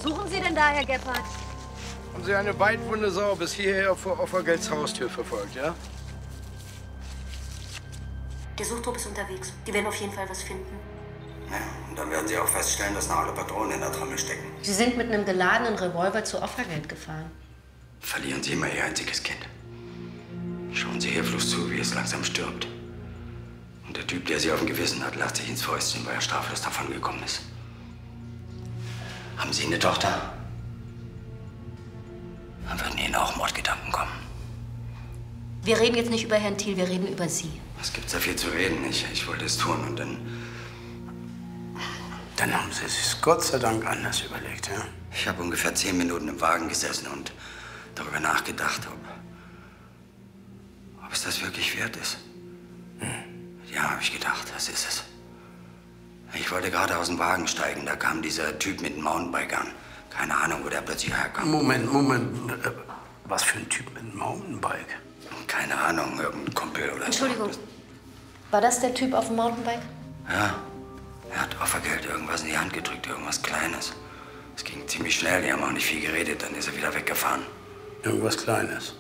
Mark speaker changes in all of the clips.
Speaker 1: suchen Sie denn da, Herr Gebhardt?
Speaker 2: Haben Sie eine weitwunde Sau bis hierher vor Offergelds Haustür verfolgt, ja?
Speaker 3: Der Suchtrupp ist unterwegs. Die werden auf jeden Fall was finden.
Speaker 4: Ja, und dann werden Sie auch feststellen, dass noch alle Patronen in der Trommel stecken.
Speaker 3: Sie sind mit einem geladenen Revolver zu Offergeld gefahren.
Speaker 4: Verlieren Sie immer Ihr einziges Kind. Schauen Sie hilflos zu, wie es langsam stirbt. Und der Typ, der Sie auf dem Gewissen hat, lacht sich ins Fäustchen, weil er straflos davongekommen ist. Haben Sie eine Tochter? Dann würden Ihnen auch Mordgedanken kommen.
Speaker 3: Wir reden jetzt nicht über Herrn Thiel, wir reden über Sie.
Speaker 4: Es gibt so viel zu reden. Ich wollte es tun und dann...
Speaker 2: Dann haben Sie es Gott sei Dank anders überlegt, ja?
Speaker 4: Ich habe ungefähr 10 Minuten im Wagen gesessen und darüber nachgedacht, ob es das wirklich wert ist. Ja, habe ich gedacht, das ist es. Ich wollte gerade aus dem Wagen steigen, da kam dieser Typ mit dem Mountainbike an. Keine Ahnung, wo der plötzlich herkam.
Speaker 2: Moment. Was für ein Typ mit einem Mountainbike?
Speaker 4: Keine Ahnung, irgendein Kumpel oder so.
Speaker 3: Entschuldigung, war das der Typ auf dem Mountainbike?
Speaker 4: Ja, er hat Offergeld irgendwas in die Hand gedrückt, irgendwas Kleines. Es ging ziemlich schnell, die haben auch nicht viel geredet, dann ist er wieder weggefahren.
Speaker 2: Irgendwas Kleines.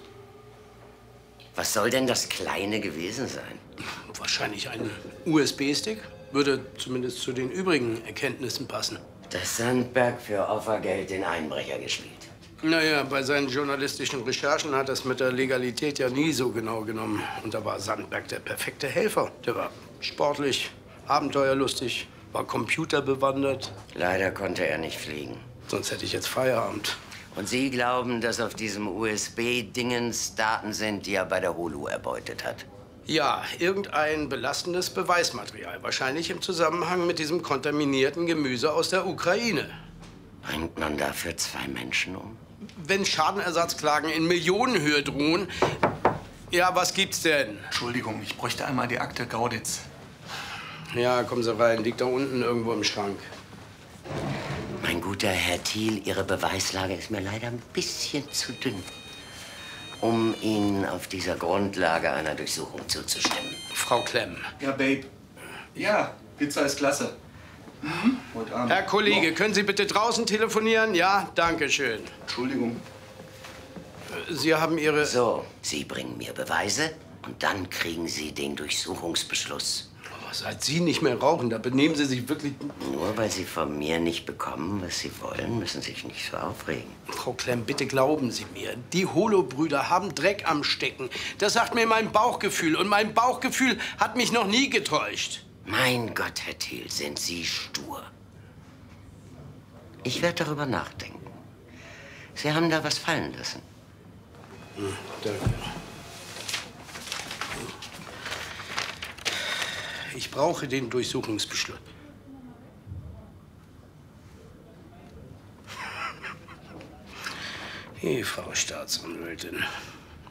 Speaker 5: Was soll denn das Kleine gewesen sein?
Speaker 2: Wahrscheinlich ein USB-Stick. Würde zumindest zu den übrigen Erkenntnissen passen.
Speaker 5: Dass Sandberg für Offergeld den Einbrecher gespielt.
Speaker 2: Naja, bei seinen journalistischen Recherchen hat er es mit der Legalität ja nie so genau genommen. Und da war Sandberg der perfekte Helfer. Der war sportlich, abenteuerlustig, war computerbewandert.
Speaker 5: Leider konnte er nicht fliegen.
Speaker 2: Sonst hätte ich jetzt Feierabend.
Speaker 5: Und Sie glauben, dass auf diesem USB-Dingens Daten sind, die er bei der Holu erbeutet hat?
Speaker 2: Ja, irgendein belastendes Beweismaterial. Wahrscheinlich im Zusammenhang mit diesem kontaminierten Gemüse aus der Ukraine.
Speaker 5: Bringt man dafür 2 Menschen um?
Speaker 2: Wenn Schadenersatzklagen in Millionenhöhe drohen... Ja, was gibt's denn?
Speaker 6: Entschuldigung, ich bräuchte einmal die Akte Gauditz.
Speaker 2: Ja, kommen Sie rein. Liegt da unten irgendwo im Schrank.
Speaker 5: Mein guter Herr Thiel, Ihre Beweislage ist mir leider ein bisschen zu dünn, um Ihnen auf dieser Grundlage einer Durchsuchung zuzustimmen.
Speaker 2: Frau Klemm.
Speaker 6: Ja, Babe. Ja, Pizza ist klasse. Heute Abend.
Speaker 2: Herr Kollege, können Sie bitte draußen telefonieren? Ja, danke schön.
Speaker 6: Entschuldigung.
Speaker 2: Sie haben Ihre...
Speaker 5: So, Sie bringen mir Beweise und dann kriegen Sie den Durchsuchungsbeschluss.
Speaker 2: Oh, seit Sie nicht mehr rauchen, da benehmen Sie sich wirklich...
Speaker 5: Nur weil Sie von mir nicht bekommen, was Sie wollen, müssen Sie sich nicht so aufregen.
Speaker 2: Frau Klemm, bitte glauben Sie mir, die Holo-Brüder haben Dreck am Stecken. Das sagt mir mein Bauchgefühl und mein Bauchgefühl hat mich noch nie getäuscht.
Speaker 5: Mein Gott, Herr Thiel, sind Sie stur. Ich werde darüber nachdenken. Sie haben da was fallen lassen.
Speaker 2: Danke. Ich brauche den Durchsuchungsbeschluss. Hey, Frau Staatsanwältin.